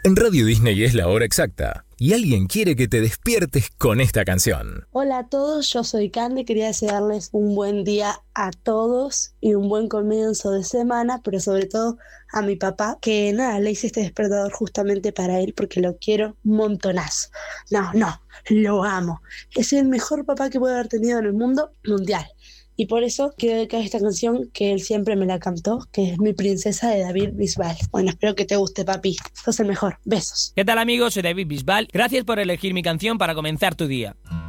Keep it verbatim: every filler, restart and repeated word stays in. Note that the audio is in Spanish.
En Radio Disney es la hora exacta y alguien quiere que te despiertes con esta canción. Hola a todos, yo soy Candy, quería desearles un buen día a todos y un buen comienzo de semana, pero sobre todo a mi papá, que nada, le hice este despertador justamente para él porque lo quiero montonazo. No, no, lo amo. Es el mejor papá que puede haber tenido en el mundo mundial. Y por eso quiero dedicar esta canción que él siempre me la cantó, que es Mi Princesa de David Bisbal. Bueno, espero que te guste, papi. Sos el mejor. Besos. ¿Qué tal, amigos? Soy David Bisbal. Gracias por elegir mi canción para comenzar tu día.